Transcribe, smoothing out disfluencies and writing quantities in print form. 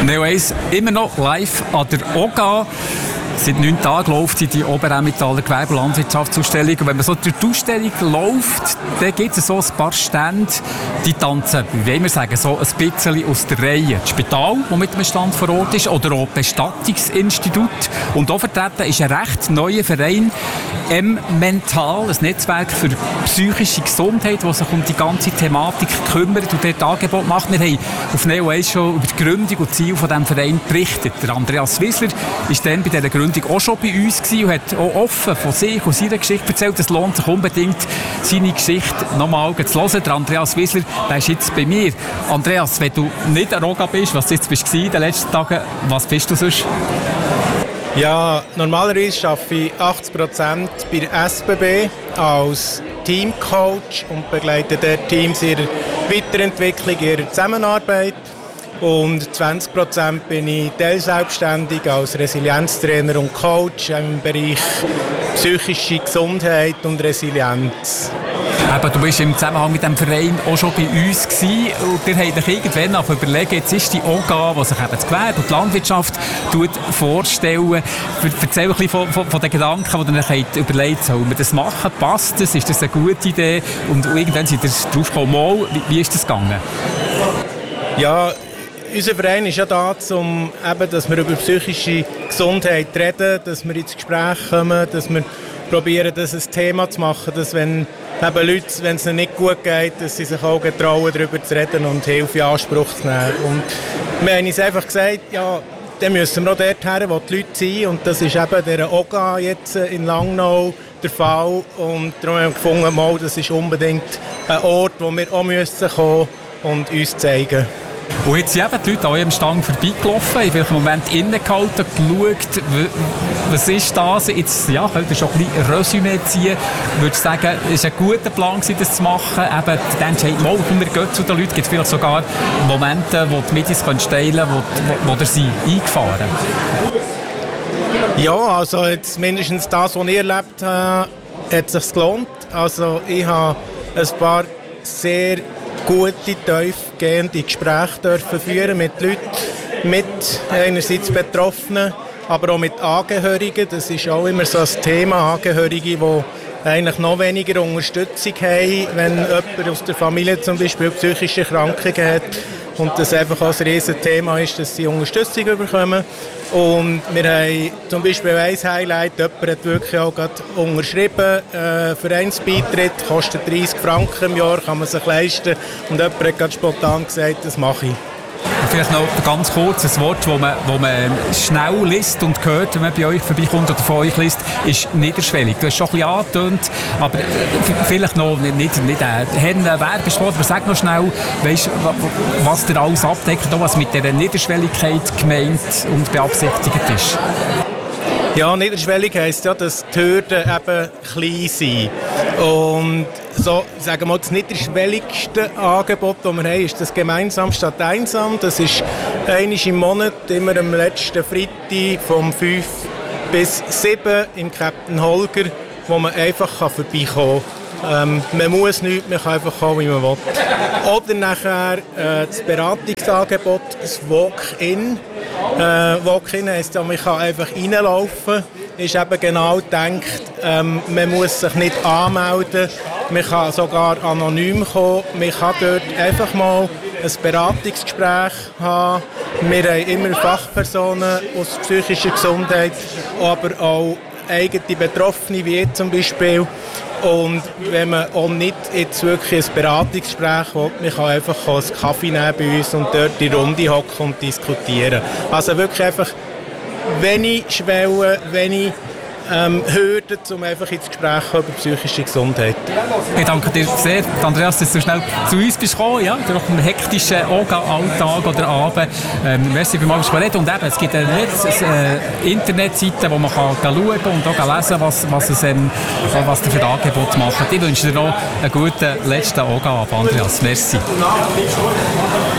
Neo 1 immer noch live an der OGA. Seit 9 Tagen läuft sie die Oberemmentaler Gewerbe- und Landwirtschaftsausstellung. Und wenn man so durch die Ausstellung läuft, dann gibt es so ein paar Stände, die tanzen, wie wollen wir sagen, so ein bisschen aus der Reihe. Das Spital, das mit dem Stand vor Ort ist, oder auch das Bestattungsinstitut. Und auch vertreten ist ein recht neuer Verein, M-Mental, ein Netzwerk für psychische Gesundheit, das sich um die ganze Thematik kümmert und dort Angebot macht. Wir haben auf Neo 1 schon über die Gründung und Ziel von diesem Verein berichtet. Der Andreas Wissler war dann bei dieser Gründung auch schon bei uns gewesen und hat auch offen von sich und seiner Geschichte erzählt. Es lohnt sich unbedingt, seine Geschichte nochmal zu hören. Der Andreas Wissler, der ist jetzt bei mir. Andreas, wenn du nicht an Roga bist, was du jetzt bist in den letzten Tagen, was bist du sonst? Ja, normalerweise arbeite ich 80% bei der SBB als Teamcoach und begleite dort Teams in ihrer Weiterentwicklung, in ihrer Zusammenarbeit. Und 20% bin ich teilselbstständig als Resilienztrainer und Coach im Bereich psychische Gesundheit und Resilienz. Aber du bist im Zusammenhang mit diesem Verein auch schon bei uns gewesen und ihr habt euch irgendwann überlegt, jetzt ist die OGA, die sich eben das Gewerbe und die Landwirtschaft vorstellen. Erzähl ein bisschen von den Gedanken, die ihr euch überlegt habt. Sollen wir das machen? Passt das? Ist das eine gute Idee? Und irgendwann seid ihr drauf gekommen, wie ist das gegangen? Ja, unser Verein ist ja da, dass wir über psychische Gesundheit reden, dass wir ins Gespräch kommen, dass wir probieren, das ein Thema zu machen, dass wenn Leute, wenn es ihnen nicht gut geht, dass sie sich auch getrauen, darüber zu reden und Hilfe in Anspruch zu nehmen. Und wir haben uns einfach gesagt, ja, dann müssen wir auch dorthin, wo die Leute sind. Und das ist eben der OGA jetzt in Langnau der Fall. Und darum haben wir gefunden, mal, das ist unbedingt ein Ort, wo wir auch kommen müssen und uns zeigen. Und jetzt sind eben die Leute an eurem Stand vorbeigelaufen, in welchem Moment innegehalten, geschaut, was ist das? Jetzt ja, könnt ihr schon ein bisschen Resümee ziehen. Ich würde sagen, es war ein guter Plan, das zu machen. Eben, der Entscheid, mal, wir gehen zu den Leuten. Es gibt vielleicht sogar Momente, wo die Medien steilen können, wo ihr sie eingefahren. Ja, also jetzt mindestens das, was ich erlebt habe, hat es sich gelohnt. Also ich habe ein paar sehr gute, tiefgehende Gespräche dürfen führen mit Leuten, mit einerseits Betroffenen, aber auch mit Angehörigen. Das ist auch immer so ein Thema, Angehörige, die eigentlich noch weniger Unterstützung haben, wenn jemand aus der Familie zum Beispiel psychische Krankheiten hat. Und das einfach auch ein riesen Thema ist, dass sie Unterstützung bekommen. Und wir haben zum Beispiel ein Highlight, jemand hat wirklich auch gerade unterschrieben, Vereinsbeitritt, kostet 30 Franken im Jahr, kann man sich leisten. Und jemand hat gerade spontan gesagt, das mache ich. Vielleicht noch ganz kurz ein Wort, das man schnell liest und hört, wenn man bei euch vorbeikommt oder von euch liest, ist niederschwellig. Du hast schon ein bisschen angetönt, aber vielleicht noch nicht einen Werbespot, aber sag noch schnell, weißt, was dir alles abdeckt, was mit dieser Niederschwelligkeit gemeint und beabsichtigt ist. Ja, niederschwellig heisst ja, dass die Hürden eben klein sind. Und so, sagen wir mal, das niederschwelligste Angebot, das wir haben, ist das Gemeinsam statt Einsam. Das ist einmal im Monat, immer am letzten Freitag vom 5 bis 7 im Captain Holger, wo man einfach vorbeikommen kann. Man muss nichts, man kann einfach kommen, wie man will. Oder nachher das Beratungsangebot, das Walk-in. Walk-in heisst ja, man kann einfach reinlaufen. Ist eben genau gedacht, man muss sich nicht anmelden, man kann sogar anonym kommen, man kann dort einfach mal ein Beratungsgespräch haben. Wir haben immer Fachpersonen aus psychischer Gesundheit, aber auch eigene Betroffene, wie ich zum Beispiel. Und wenn man auch nicht jetzt wirklich ein Beratungsgespräch will, man kann einfach einen Kaffee nehmen bei uns und dort in die Runde hocken und diskutieren. Also wirklich einfach wenig Schwellen, wenig Hürden, um einfach ins Gespräch über psychische Gesundheit. Ich danke dir sehr, Andreas, dass du schnell zu uns bist gekommen, ja, durch einen hektischen Alltag oder Abend. Merci vielmals für reden. Und eben, es gibt eine Internetseite, wo man kann schauen und auch lesen, was ihr für Angebote macht. Ich wünsche dir noch einen guten letzten Abend, Andreas. Merci.